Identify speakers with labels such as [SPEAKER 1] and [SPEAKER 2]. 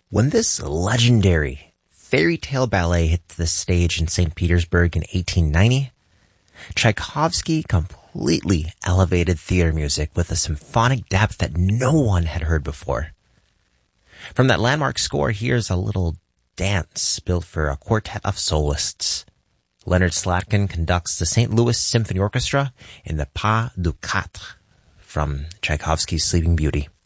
[SPEAKER 1] When this legendary fairy tale ballet hit the stage in St. Petersburg in 1890, Tchaikovsky completely elevated theater music with a symphonic depth that no one had heard before. From that landmark score, here's a little dance built for a quartet of soloists. Leonard Slatkin conducts the St. Louis Symphony Orchestra in the Pas de Quatre from Tchaikovsky's Sleeping Beauty.